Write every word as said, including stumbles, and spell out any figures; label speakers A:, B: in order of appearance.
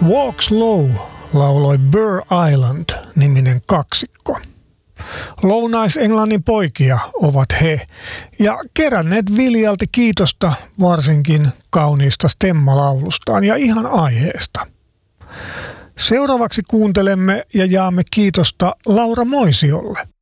A: Walk Slow lauloi Burr Island-niminen kaksikko. Lounais-Englannin poikia ovat he ja keränneet viljalti kiitosta varsinkin kauniista stemmalaulustaan ja ihan aiheesta. Seuraavaksi kuuntelemme ja jaamme kiitosta Laura Moisiolle.